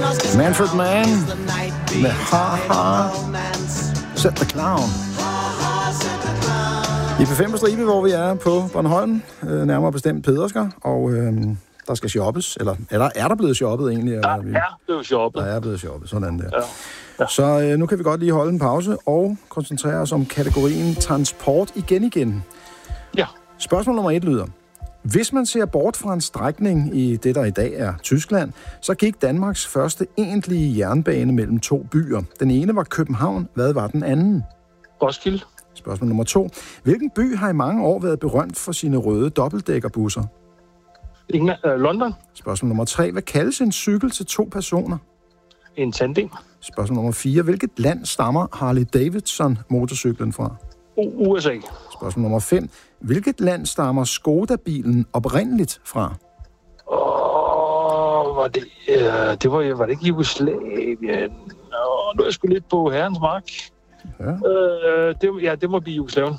Manfred Mann med Ha-ha, Set the Clown. I P5 på stribe, hvor vi er på Bornholm, nærmere bestemt Pedersker, og der skal shoppes, eller er der blevet shoppet egentlig? Der er blevet shoppet. Der er blevet shoppet, sådan der. Ja. Ja. Så nu kan vi godt lige holde en pause og koncentrere os om kategorien transport igen. Ja. Spørgsmål nummer 1 lyder: hvis man ser bort fra en strækning i det, der i dag er Tyskland, så gik Danmarks første egentlige jernbane mellem 2 byer. Den ene var København. Hvad var den anden? Roskilde. Spørgsmål nummer 2. Hvilken by har i mange år været berømt for sine røde dobbeltdækkerbusser? London. Spørgsmål nummer 3. Hvad kaldes en cykel til 2 personer? En tandem. Spørgsmål nummer 4. Hvilket land stammer Harley Davidson motorcyklen fra? USA. Spørgsmål nummer 5. Hvilket land stammer Skoda-bilen oprindeligt fra? Var det ikke Jugoslavien? Nu er jeg sgu lidt på herrens mark. Ja. Det må blive Jugoslavien.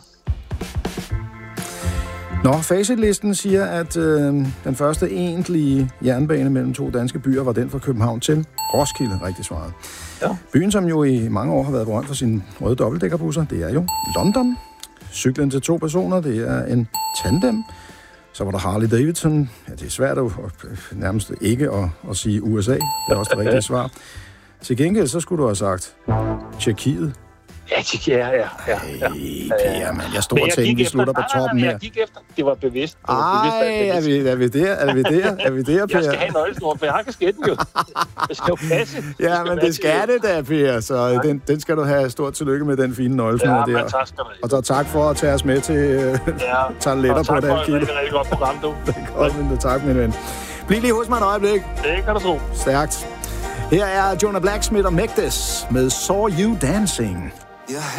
Nå, facitlisten siger, at den første egentlige jernbane mellem 2 danske byer var den fra København til Roskilde, rigtig svaret. Ja. Byen, som jo i mange år har været berømt for sine røde dobbeltdækkerbusser, det er jo London. Cyklen til 2 personer, det er en tandem. Så var der Harley Davidson. Ja, det er svært at nærmest ikke at sige USA. Det er også det rigtige svar. Til gengæld, så skulle du have sagt Tjekkiet. Ja. Per, mand. Jeg stod og tænkte, vi slutter på toppen her. Jeg gik efter. Det var bevidst. Er vi der, Per? Jeg skal have nøglesnor, for jeg har kasketten jo. Det skal jo passe. Ja, men det skal det da, Per. Så den skal du have stort tillykke med, den fine nøglesnor der. Ja, tak skal du have. Og så tak for at tage os med til toiletter på det her kilo. Det er et rigtig godt program, du. Det er godt, men tak, min ven. Bliv lige hos mig et øjeblik. Det kan du tro. Stærkt. Her er Jonah Blacksmith og Megdes med Saw You Dancing. Jeg